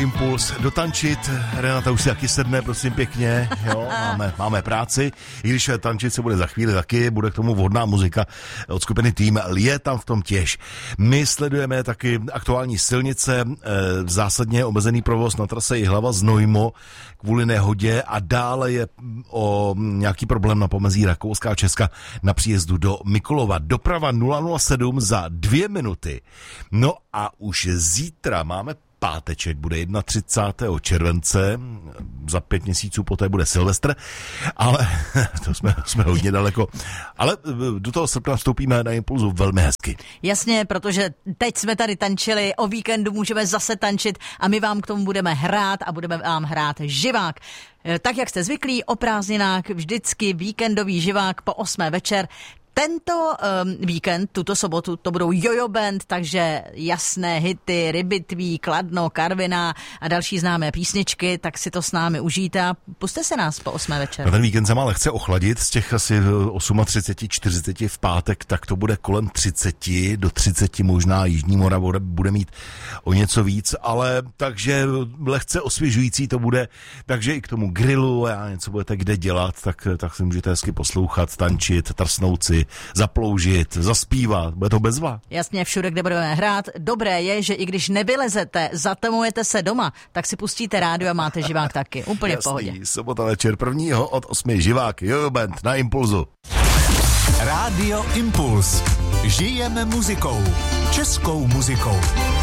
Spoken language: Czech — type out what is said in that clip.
Impuls dotančit. Renata už si taky sedne, prosím pěkně. Jo, máme práci. I když tančit se bude za chvíli taky, bude k tomu vhodná muzika od skupiny Tým. Je tam v tom těž. My sledujeme taky aktuální silnice, zásadně omezený provoz na trase Jihlava Znojmo kvůli nehodě a dále je o nějaký problém na pomezí Rakouská a Česka na příjezdu do Mikulova. Doprava 007 za 2 minuty. No a už zítra máme páteček, bude 31. července, za 5 měsíců poté bude Silvestr, ale to jsme hodně daleko. Ale do toho srpna vstoupíme na Impulzu velmi hezky. Jasně, protože teď jsme tady tančili, o víkendu můžeme zase tančit a my vám k tomu budeme hrát a budeme vám hrát živák. Tak, jak jste zvyklí, o prázdninách vždycky víkendový živák po 8. večer. Tento víkend, tuto sobotu, to budou Jojo Band, takže jasné hity, Rybitví, Kladno, Karviná a další známé písničky, tak si to s námi užijte a puste se nás po 8. večer. Ten víkend se má lehce ochladit, z těch asi 38, 40 v pátek, tak to bude kolem 30, do 30 možná Jižní Morava bude mít o něco víc, ale takže lehce osvěžující to bude, takže i k tomu grilu a něco budete kde dělat, tak si můžete hezky poslouchat, tančit, trsnout si, zaploužit, zaspívat, bude to bezva. Jasně, všude, kde budeme hrát. Dobré je, že i když nevylezete, zatemujete se doma, tak si pustíte rádio a máte živák taky. Úplně v pohodě. Sobota večer 1. od 8. živák, Jojo Band na Impulzu. Rádio Impuls. Žijeme muzikou. Českou muzikou.